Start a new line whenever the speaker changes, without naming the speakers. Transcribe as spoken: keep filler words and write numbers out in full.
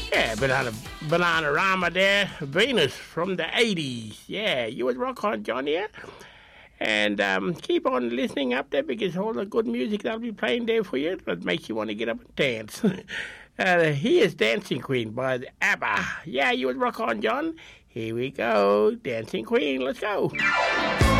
Yeah, Banana, Bananarama there, Venus from the eighties. Yeah, you was rock on, John, yeah? And um, keep on listening up there because all the good music that'll be playing there for you that makes you want to get up and dance. uh, here's Dancing Queen by the ABBA. Yeah, you was rock on, John. Here we go. Dancing Queen, let's go.